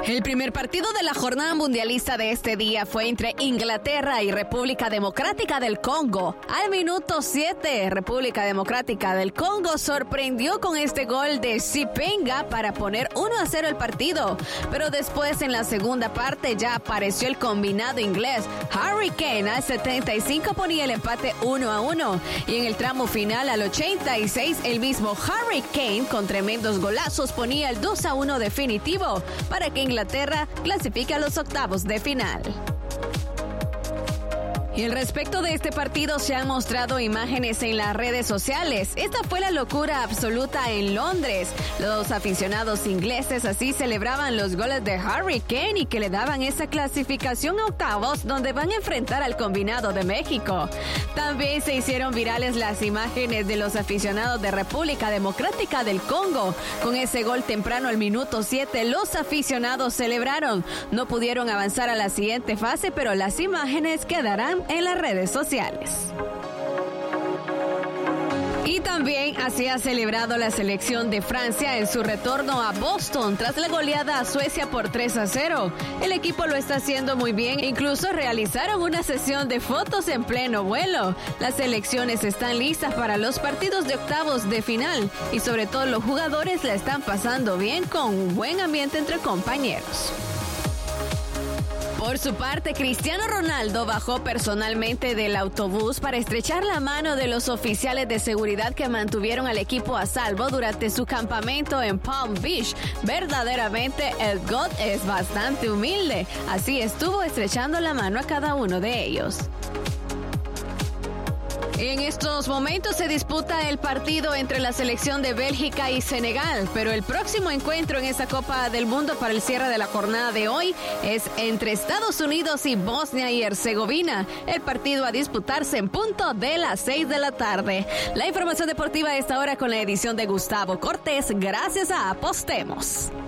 El primer partido de la jornada mundialista de este día fue entre Inglaterra y República Democrática del Congo. Al minuto 7, República Democrática del Congo sorprendió con este gol de Sipenga para poner 1-0 el partido. Pero después, en la segunda parte, ya apareció el combinado inglés. Harry Kane al 75 ponía el empate 1-1. Y en el tramo final, al 86, el mismo Harry Kane, con tremendos golazos, ponía el 2-1 definitivo para que Inglaterra clasifica a los octavos de final. Y al respecto de este partido se han mostrado imágenes en las redes sociales. Esta fue la locura absoluta en Londres. Los aficionados ingleses así celebraban los goles de Harry Kane y que le daban esa clasificación a octavos donde van a enfrentar al combinado de México. También se hicieron virales las imágenes de los aficionados de República Democrática del Congo. Con ese gol temprano al minuto 7, los aficionados celebraron. No pudieron avanzar a la siguiente fase, pero las imágenes quedarán en las redes sociales. Y también así ha celebrado la selección de Francia en su retorno a Boston tras la goleada a Suecia por 3-0. El equipo lo está haciendo muy bien, incluso realizaron una sesión de fotos en pleno vuelo. Las selecciones están listas para los partidos de octavos de final y sobre todo los jugadores la están pasando bien con un buen ambiente entre compañeros. Por su parte, Cristiano Ronaldo bajó personalmente del autobús para estrechar la mano de los oficiales de seguridad que mantuvieron al equipo a salvo durante su campamento en Palm Beach. Verdaderamente, el GOAT es bastante humilde. Así estuvo estrechando la mano a cada uno de ellos. En estos momentos se disputa el partido entre la selección de Bélgica y Senegal, pero el próximo encuentro en esa Copa del Mundo para el cierre de la jornada de hoy es entre Estados Unidos y Bosnia y Herzegovina. El partido a disputarse en punto de las 6 de la tarde. La información deportiva a esta hora con la edición de Gustavo Cortés, gracias a Apostemos.